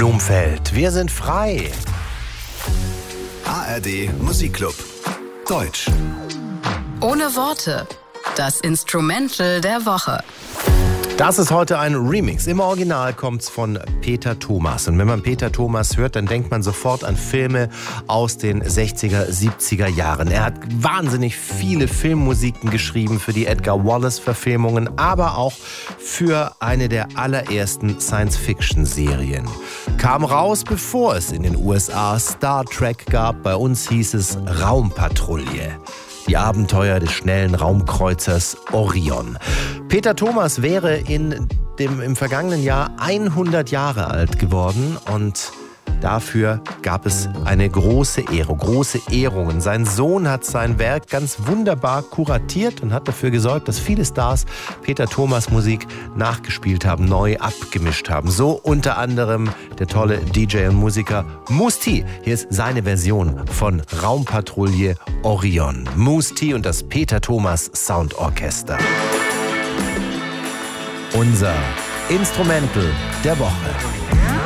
Blumfeld. Wir sind frei. ARD Musikclub. Deutsch. Ohne Worte. Das Instrumental der Woche. Das ist heute ein Remix. Im Original kommt's von Peter Thomas. Und wenn man Peter Thomas hört, dann denkt man sofort an Filme aus den 60er, 70er Jahren. Er hat wahnsinnig viele Filmmusiken geschrieben für die Edgar Wallace-Verfilmungen, aber auch für eine der allerersten Science-Fiction-Serien. Kam raus, bevor es in den USA Star Trek gab. Bei uns hieß es Raumpatrouille. Die Abenteuer des schnellen Raumkreuzers Orion. Peter Thomas wäre im vergangenen Jahr 100 Jahre alt geworden und dafür gab es eine große Ehrungen. Sein Sohn hat sein Werk ganz wunderbar kuratiert und hat dafür gesorgt, dass viele Stars Peter Thomas Musik nachgespielt haben, neu abgemischt haben. So unter anderem der tolle DJ und Musiker Mousse T. Hier ist seine Version von Raumpatrouille Orion. Mousse T und das Peter Thomas Soundorchester. Unser Instrumental der Woche.